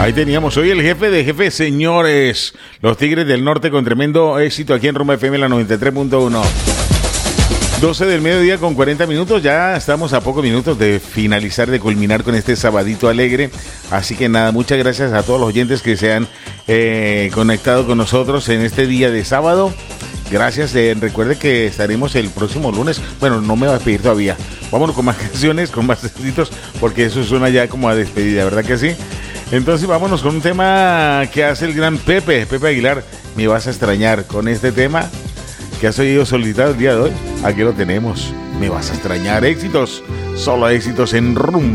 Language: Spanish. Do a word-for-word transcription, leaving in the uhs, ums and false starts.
Ahí teníamos hoy el jefe de jefes, señores. Los Tigres del Norte con tremendo éxito aquí en Rumba F M, la noventa y tres punto uno. doce del mediodía con cuarenta minutos. Ya estamos a pocos minutos de finalizar, de culminar con este sabadito alegre. Así que nada, muchas gracias a todos los oyentes que se han eh, conectado con nosotros en este día de sábado. Gracias, eh, recuerde que estaremos el próximo lunes. Bueno, no me voy a despedir todavía. Vámonos con más canciones, con más éxitos, porque eso suena ya como a despedida, ¿verdad que sí? Entonces vámonos con un tema que hace el gran Pepe, Pepe Aguilar. Me vas a extrañar con este tema que has oído solicitado el día de hoy. Aquí lo tenemos. Me vas a extrañar. Éxitos, solo éxitos en Rumba.